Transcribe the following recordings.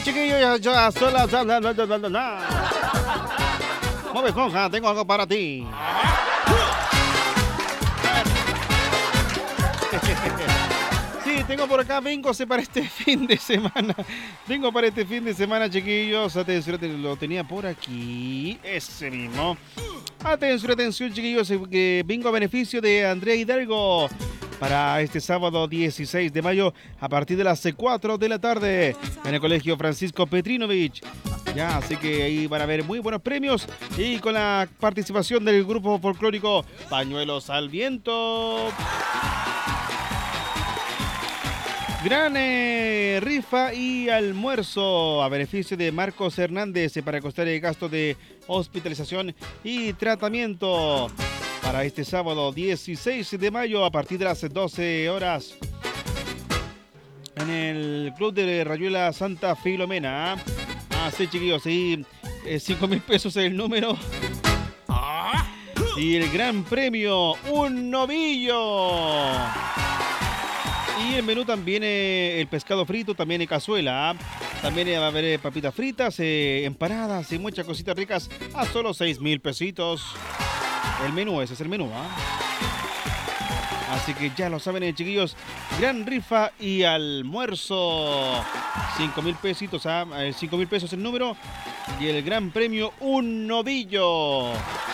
chiquillos, ya son las... Bob Esponja, tengo algo para ti. Sí, tengo por acá bingos para este fin de semana. Bingo para este fin de semana, chiquillos. Atención, lo tenía por aquí. Ese mismo. Atención, chiquillos. Bingo a beneficio de Andrea Hidalgo. Para este sábado 16 de mayo a partir de las 4 de la tarde en el Colegio Francisco Petrinovich. Ya, así que ahí van a haber muy buenos premios y con la participación del grupo folclórico Pañuelos al Viento. Gran rifa y almuerzo a beneficio de Marcos Hernández para costar el gasto de hospitalización y tratamiento. Para este sábado 16 de mayo a partir de las 12 horas en el Club de Rayuela Santa Filomena. Sí, chiquillos, sí, 5.000 pesos es el número. Y el gran premio, un novillo. Y el menú también, el pescado frito, también en cazuela. También va a haber papitas fritas, empanadas y muchas cositas ricas a solo 6.000 pesitos. El menú, ese es el menú, Así que ya lo saben, chiquillos. Gran rifa y almuerzo. 5.000 pesitos, 5.000 pesos el número. Y el gran premio, un novillo.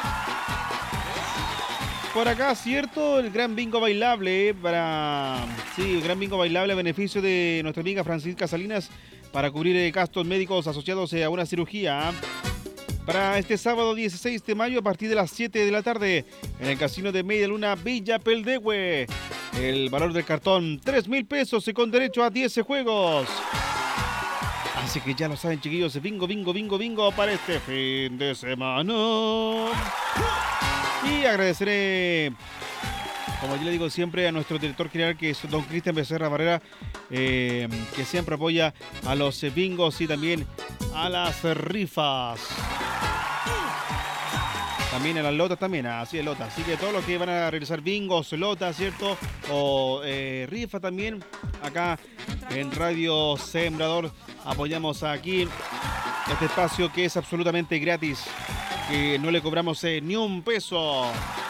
Por acá, cierto, el gran bingo bailable el gran bingo bailable a beneficio de nuestra amiga Francisca Salinas para cubrir gastos médicos asociados a una cirugía. Para este sábado 16 de mayo a partir de las 7 de la tarde en el Casino de Media Luna Villa Peldehue. El valor del cartón, 3.000 pesos y con derecho a 10 juegos. Así que ya lo saben, chiquillos, bingo para este fin de semana. Y agradeceré, como yo le digo siempre, a nuestro director general, que es don Cristian Becerra Barrera, que siempre apoya a los bingos y también a las rifas. También a las lotas también, así es, lotas. Así que todos los que van a realizar bingos, lotas, ¿cierto? O rifa también, acá en Radio Sembrador apoyamos aquí este espacio que es absolutamente gratis, que no le cobramos ni un peso.